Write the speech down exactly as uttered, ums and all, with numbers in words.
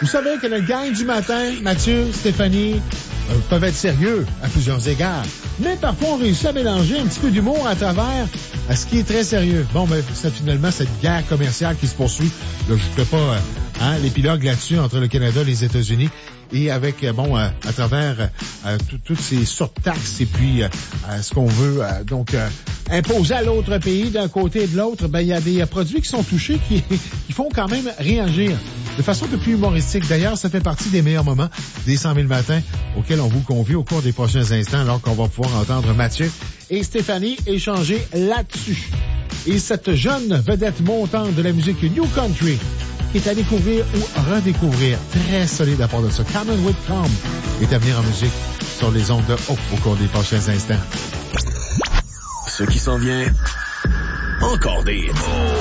Vous savez que le gang du matin, Mathieu, Stéphanie, euh, peuvent être sérieux à plusieurs égards. Mais parfois, on réussit à mélanger un petit peu d'humour à travers à ce qui est très sérieux. Bon, ben, c'est finalement cette guerre commerciale qui se poursuit. Là, je ne fais pas euh, hein, l'épilogue là-dessus entre le Canada et les États-Unis. Et avec, bon, euh, à travers euh, toutes ces surtaxes et puis euh, ce qu'on veut euh, donc euh, imposer à l'autre pays d'un côté et de l'autre, ben il y a des euh, produits qui sont touchés qui, qui font quand même réagir de façon un peu plus humoristique. D'ailleurs, ça fait partie des meilleurs moments des cent mille matins auxquels on vous convie au cours des prochains instants, alors qu'on va pouvoir entendre Mathieu et Stéphanie échanger là-dessus. Et cette jeune vedette montante de la musique New Country qui est à découvrir ou redécouvrir, très solide à part de ça. Cameron Whitcomb est à venir en musique sur les ondes de Hope au cours des prochains instants. Ce qui s'en vient, encore des